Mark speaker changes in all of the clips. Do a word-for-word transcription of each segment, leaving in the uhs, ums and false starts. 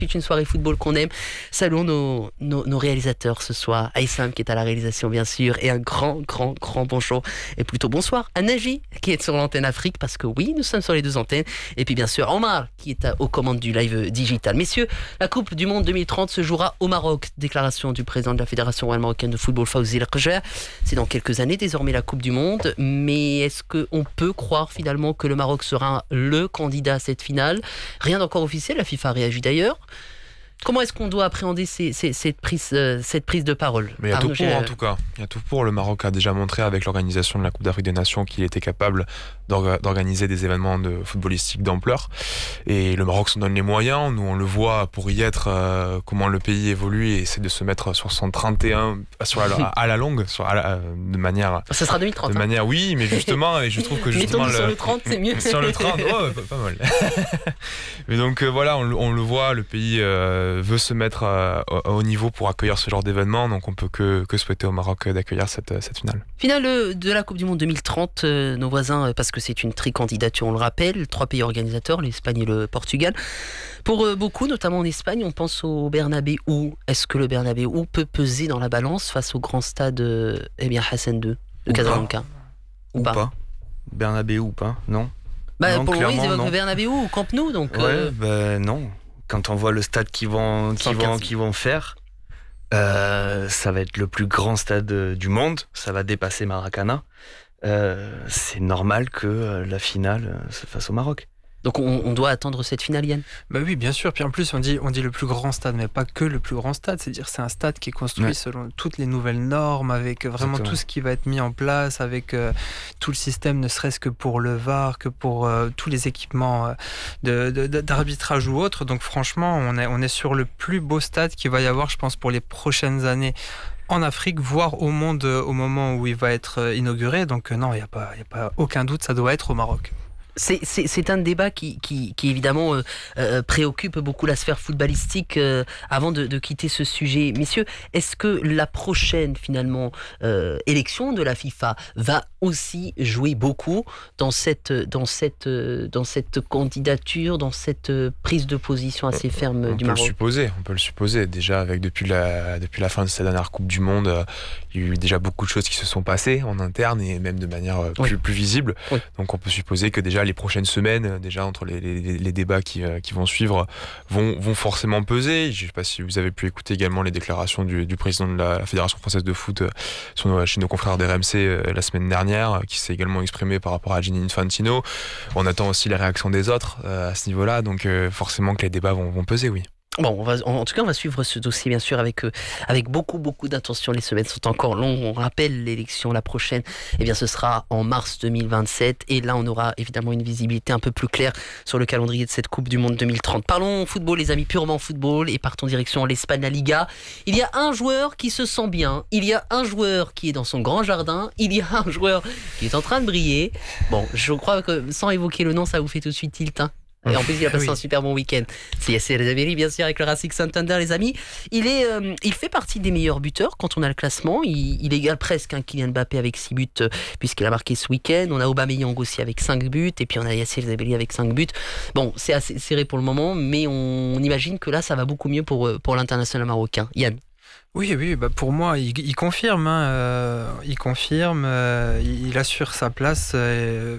Speaker 1: C'est une soirée football qu'on aime. Saluons nos, nos, nos réalisateurs ce soir. Aïssam qui est à la réalisation bien sûr et un grand, grand, grand bonjour et plutôt bonsoir à Naji qui est sur l'antenne Afrique parce que oui, nous sommes sur les deux antennes. Et puis bien sûr Omar qui est à, aux commandes du live digital. Messieurs, la Coupe du Monde deux mille trente se jouera au Maroc. Déclaration du président de la Fédération royale marocaine de football Fawzi El Qjar. C'est dans quelques années désormais la Coupe du Monde. Mais est-ce qu'on peut croire finalement que le Maroc sera le candidat à cette finale? Rien d'encore officiel, la FIFA réagit d'ailleurs. Comment est-ce qu'on doit appréhender ces, ces, cette, prise, euh, cette prise de parole?
Speaker 2: Mais il y a
Speaker 1: Arnaud,
Speaker 2: tout pour,
Speaker 1: j'ai...
Speaker 2: en tout cas. Il y a tout pour. Le Maroc a déjà montré avec l'organisation de la Coupe d'Afrique des Nations qu'il était capable d'orga- d'organiser des événements de footballistiques d'ampleur. Et le Maroc s'en donne les moyens. Nous, on le voit pour y être, euh, comment le pays évolue et essaie de se mettre sur son trente et un sur la, à la longue, sur, à la, de manière...
Speaker 1: Ça sera deux mille trente.
Speaker 2: De
Speaker 1: hein.
Speaker 2: manière, oui, mais justement, et je trouve que justement...
Speaker 1: Mettons-nous
Speaker 2: le,
Speaker 1: sur le trente, c'est mieux.
Speaker 2: Sur le trente, oh, pas, pas mal. Mais donc, euh, voilà, on, on le voit, le pays euh, veut se mettre au haut niveau pour accueillir ce genre d'événement, donc on peut que, que souhaiter au Maroc d'accueillir cette, cette finale.
Speaker 1: Finale de la Coupe du Monde deux mille trente, euh, nos voisins, parce que c'est une tri-candidature, on le rappelle, trois pays organisateurs, l'Espagne et le Portugal. Pour euh, beaucoup, notamment en Espagne, on pense au Bernabéu. Est-ce que le Bernabéu peut peser dans la balance face au grand stade euh, eh bien Hassan deux de
Speaker 3: ou
Speaker 1: Casablanca
Speaker 3: pas. Ou, ou pas. pas Bernabéu ou pas, non.
Speaker 1: Bah,
Speaker 3: non,
Speaker 1: pour le moment, ils évoquent
Speaker 3: non.
Speaker 1: le Bernabéu ou Camp Nou, donc...
Speaker 3: Ouais,
Speaker 1: euh...
Speaker 3: bah, non. Quand on voit le stade qu'ils vont, qu'ils vont, qu'ils vont faire, euh, ça va être le plus grand stade du monde. Ça va dépasser Maracana. Euh, c'est normal que la finale se fasse au Maroc.
Speaker 1: Donc on, on doit attendre cette finale, Yann.
Speaker 4: Bah oui, bien sûr. Puis en plus, on dit, on dit le plus grand stade, mais pas que le plus grand stade. C'est-à-dire c'est un stade qui est construit ouais. selon toutes les nouvelles normes, avec vraiment Exactement. tout ce qui va être mis en place, avec euh, tout le système, ne serait-ce que pour le V A R, que pour euh, tous les équipements euh, de, de, d'arbitrage ou autres. Donc franchement, on est, on est sur le plus beau stade qu'il va y avoir, je pense, pour les prochaines années en Afrique, voire au monde euh, au moment où il va être euh, inauguré. Donc euh, non, il n'y a pas, il y a pas aucun doute, ça doit être au Maroc.
Speaker 1: C'est, c'est, c'est un débat qui, qui, qui évidemment euh, euh, préoccupe beaucoup la sphère footballistique. Euh, avant de, de quitter ce sujet, messieurs, est-ce que la prochaine finalement euh, élection de la FIFA va aussi jouer beaucoup dans cette, dans cette, dans cette candidature, dans cette prise de position assez ferme
Speaker 2: on
Speaker 1: du
Speaker 2: peut
Speaker 1: Maroc?
Speaker 2: le supposer, on peut le supposer. Déjà, avec depuis la, depuis la fin de cette dernière Coupe du Monde, euh, il y a eu déjà beaucoup de choses qui se sont passées en interne et même de manière euh, plus, oui. plus visible. Oui. Donc on peut supposer que déjà les prochaines semaines, déjà entre les, les, les débats qui, euh, qui vont suivre, vont, vont forcément peser. Je ne sais pas si vous avez pu écouter également les déclarations du, du président de la, la Fédération française de foot euh, sur nos, chez nos confrères d'R M C euh, la semaine dernière, euh, qui s'est également exprimé par rapport à Gianni Infantino. On attend aussi les réactions des autres euh, à ce niveau-là, donc euh, forcément que les débats vont, vont peser, oui.
Speaker 1: Bon, on va, en tout cas, on va suivre ce dossier, bien sûr, avec, euh, avec beaucoup, beaucoup d'attention. Les semaines sont encore longues. On rappelle l'élection, la prochaine, eh bien, ce sera en mars deux mille vingt-sept. Et là, on aura évidemment une visibilité un peu plus claire sur le calendrier de cette Coupe du Monde deux mille trente. Parlons football, les amis, purement football, et partons direction l'Espagne, la Liga. Il y a un joueur qui se sent bien. Il y a un joueur qui est dans son grand jardin. Il y a un joueur qui est en train de briller. Bon, je crois que, sans évoquer le nom, ça vous fait tout de suite tilt, hein. Et en plus, il a passé oui. un super bon week-end. C'est Yasser Zaberi, bien sûr, avec le Racing Santander, les amis. Il, est, euh, il fait partie des meilleurs buteurs quand on a le classement. Il, il égale presque un Kylian Mbappé avec six buts, euh, puisqu'il a marqué ce week-end. On a Aubameyang aussi avec cinq buts. Et puis on a Yasser Zaberi avec cinq buts. Bon, c'est assez serré pour le moment, mais on, on imagine que là, ça va beaucoup mieux pour, pour l'international marocain. Yann?
Speaker 4: Oui, oui, bah pour moi, il, il confirme. Hein, euh, il confirme. Euh, il, il assure sa place. Euh,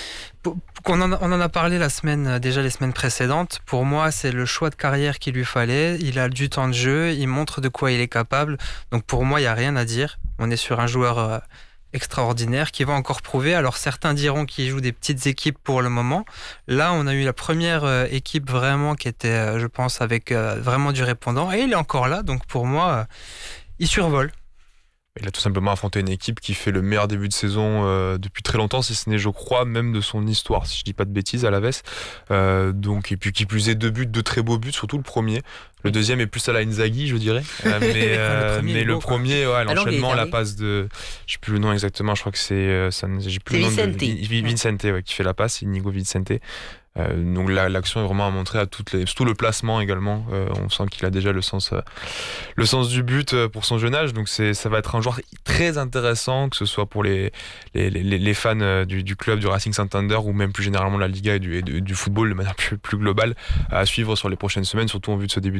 Speaker 4: On en, a, on en a parlé la semaine, déjà les semaines précédentes. Pour moi, c'est le choix de carrière qu'il lui fallait. Il a du temps de jeu, il montre de quoi il est capable. Donc pour moi, il n'y a rien à dire. On est sur un joueur euh, extraordinaire qui va encore prouver. Alors certains diront qu'il joue des petites équipes pour le moment. Là, on a eu la première euh, équipe vraiment qui était, euh, je pense, avec euh, vraiment du répondant. Et il est encore là. Donc pour moi, euh, il survole.
Speaker 2: Il a tout simplement affronté une équipe qui fait le meilleur début de saison euh, depuis très longtemps, si ce n'est, je crois, même de son histoire, si je dis pas de bêtises, à la Veste. Euh, donc, et puis qui plus est, deux buts, deux très beaux buts, surtout le premier. Le deuxième est plus à la Inzaghi, je dirais. Euh, mais euh, le premier, mais le beau, premier ouais, l'enchaînement, la passe de... Je sais plus le nom exactement, je crois que c'est... Euh, ça, j'ai plus
Speaker 1: c'est
Speaker 2: le nom
Speaker 1: Vicente.
Speaker 2: de, Vicente, ouais, qui fait la passe, Inigo Vicente. Euh, donc la, l'action est vraiment à montrer à toutes les, surtout le placement également. Euh, on sent qu'il a déjà le sens, euh, le sens du but pour son jeune âge. Donc c'est, ça va être un joueur très intéressant, que ce soit pour les, les, les, les fans du, du club du Racing Santander ou même plus généralement la Liga et du, et du, du football de manière plus, plus globale à suivre sur les prochaines semaines, surtout en vue de ce début.